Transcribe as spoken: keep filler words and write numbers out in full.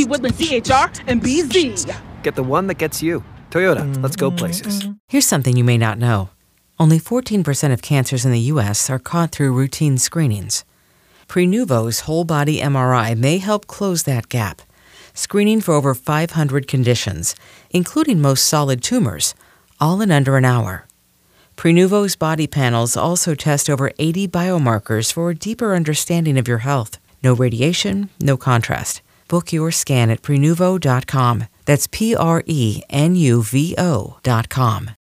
T Woodland C H R and B Z. Get the one that gets you. Toyota, let's go places. Here's something you may not know. Only fourteen percent of cancers in the U S are caught through routine screenings. Prenuvo's whole-body M R I may help close that gap, screening for over five hundred conditions, including most solid tumors, all in under an hour. Prenuvo's body panels also test over eighty biomarkers for a deeper understanding of your health. No radiation, no contrast. Book your scan at Prenuvo dot com. That's P R E N U V O dot com.